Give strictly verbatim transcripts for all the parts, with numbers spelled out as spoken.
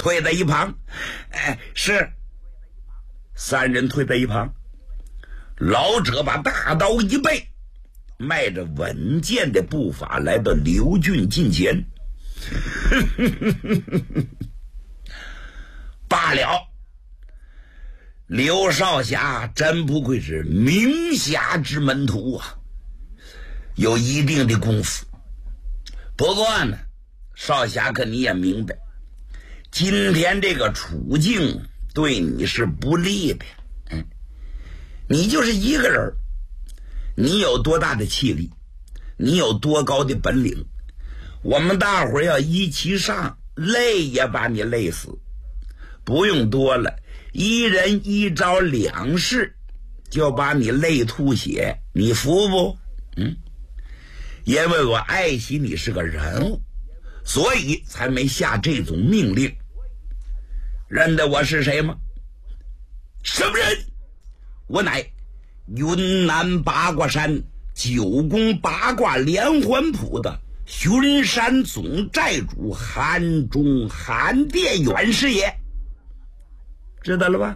退在一旁。哎，是。三人退在一旁，老者把大刀一背，迈着稳健的步伐来到刘俊近前。罢了，刘少侠真不愧是名侠之门徒啊，有一定的功夫。不过呢，少侠可你也明白，今天这个处境对你是不利的。嗯，你就是一个人，你有多大的气力，你有多高的本领，我们大伙儿要一起上，累也把你累死。不用多了，一人一招两式，就把你累吐血，你服不？嗯，因为我爱惜你是个人物，所以才没下这种命令。认得我是谁吗？什么人？我乃云南八卦山九宫八卦连环谱的巡山总寨主韩中韩殿远是也。知道了吧？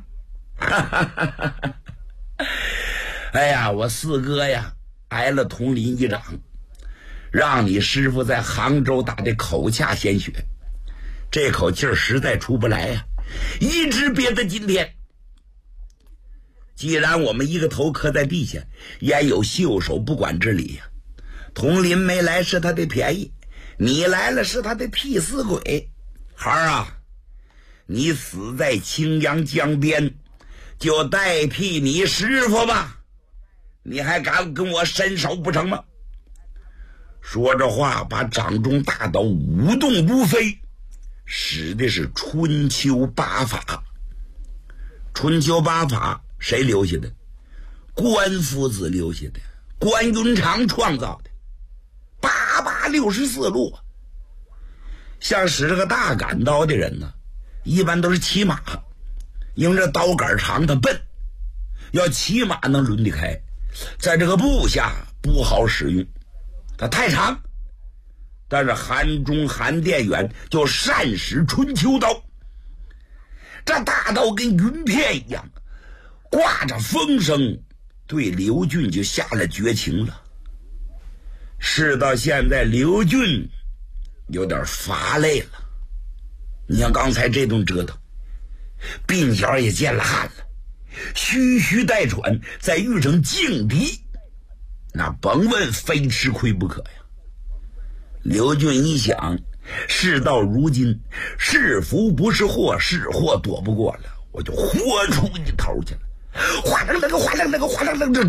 哎呀，我四哥呀挨了佟林一掌，让你师傅在杭州打的口恰鲜血，这口气儿实在出不来呀，一直憋到今天。既然我们一个头磕在地下，也有袖手不管之理呀。佟林没来是他的便宜，你来了是他的替死鬼。孩儿啊，你死在青阳江边，就代替你师傅吧，你还敢跟我伸手不成吗？说着话，把掌中大刀舞动不飞，使的是春秋八法。春秋八法谁留下的？关夫子留下的，关云长创造的。八八六十四路，像使这个大杆刀的人呢，一般都是骑马，因为这刀杆长它笨，要骑马能抡得开，在这个部下不好使用，它太长。但是韩中韩殿远就善使春秋刀，这大刀跟云片一样，挂着风声，对刘俊就下了绝情了。事到现在，刘俊有点乏累了。你像刚才这顿折腾，鬓角也见了汗了，吁吁带喘，再遇上劲敌，那甭问非吃亏不可呀。刘俊一想，事到如今，是福不是祸，是祸躲不过了，我就豁出一头去了。哗楞楞个哗楞楞个哗楞楞个，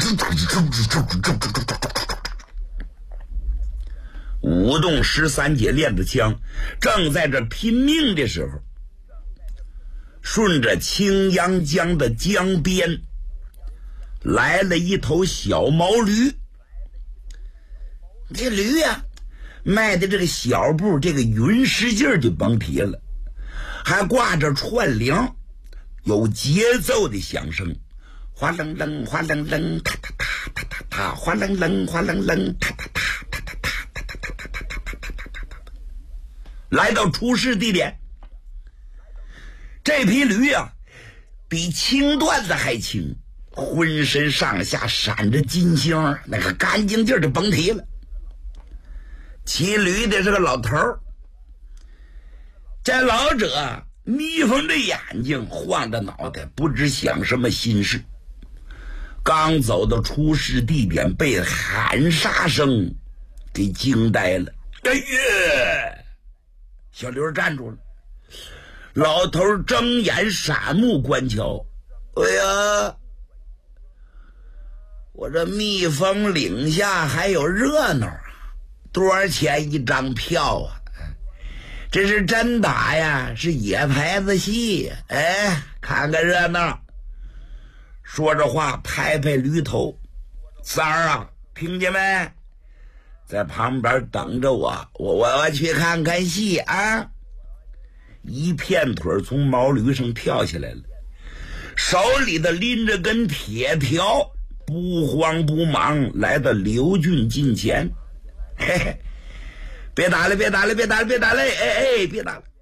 舞动十三节链子枪，正在这拼命的时候，顺着青阳江的江边来了一头小毛驴。这驴呀、啊，迈的这个小步，这个匀使劲就甭提了，还挂着串铃，有节奏的响声，哗楞楞哗楞楞，哒哒哒哒哒哒，哗楞楞哗楞楞，哒哒哒哒哒哒哒哒哒哒哒哒哒哒。来到出事地点，这匹驴啊，比青缎子还轻，浑身上下闪着金星，那个干净劲儿就甭提了。骑驴的是个老头儿，这老者眯缝着眼睛，晃着脑袋，不知想什么心事。刚走到出事地点，被喊杀声给惊呆了。哎呀！小刘站住了，老头睁眼闪目观瞧。哎呀，我这蜜蜂岭下还有热闹啊！多少钱一张票啊？这是真打呀，是野牌子戏呀！哎，看个热闹。说着话，拍拍驴头，三儿啊，听见没？在旁边等着我，我我我去看看戏啊！一片腿从毛驴上跳下来了，手里的拎着根铁条，不慌不忙来到刘俊近前。嘿嘿，别打了，别打了，别打了，别打了！哎哎，别打了！